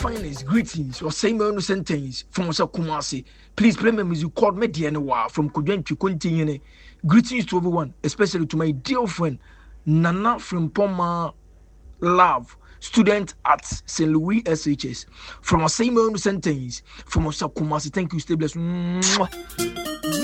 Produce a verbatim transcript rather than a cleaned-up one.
finest greetings or same no sentence from Osa Kumasi. Please play me music called me Diana from Kudwen to continue. Greetings to everyone, especially to my dear friend Nana from Poma Love, student at Saint Louis S H S. From a same no sentence from Osa Kumasi. Thank you, stay blessed. Mwah.